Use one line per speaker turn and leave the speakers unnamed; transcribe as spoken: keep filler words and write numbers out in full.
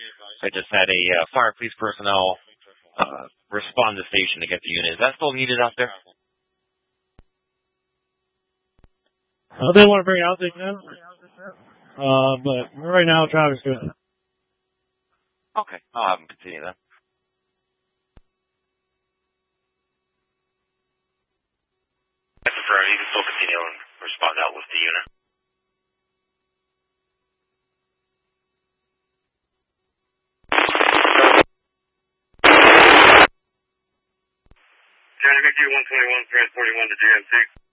I just had a uh, fire police personnel uh, respond to the station to get the unit. Is that still needed out there?
Uh, they want to bring it out, they can. Uh, but right now, traffic's good.
Okay, I'll have them continue that.
I prefer you can still continue and respond out with the unit. Johnny Mickey one twenty-one, forty-one to G M C.